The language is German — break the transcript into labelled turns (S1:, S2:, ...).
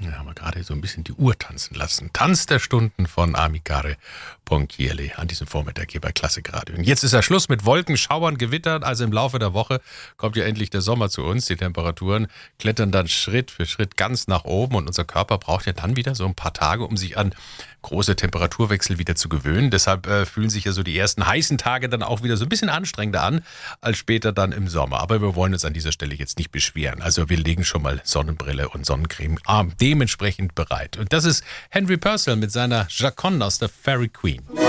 S1: Ja, haben wir gerade so ein bisschen die Uhr tanzen lassen. Tanz der Stunden von Amicare Ponchielli an diesem Vormittag hier bei Klassikradio. Und jetzt ist ja Schluss mit Wolken, Schauern, Gewittern. Also im Laufe der Woche kommt ja endlich der Sommer zu uns. Die Temperaturen klettern dann Schritt für Schritt ganz nach oben. Und unser Körper braucht ja dann wieder so ein paar Tage, um sich an große Temperaturwechsel wieder zu gewöhnen. Deshalb fühlen sich ja so die ersten heißen Tage dann auch wieder so ein bisschen anstrengender an, als später dann im Sommer. Aber wir wollen uns an dieser Stelle jetzt nicht beschweren. Also wir legen schon mal Sonnenbrille und Sonnencreme dementsprechend bereit. Und das ist Henry Purcell mit seiner Chaconne aus der Fairy Queen.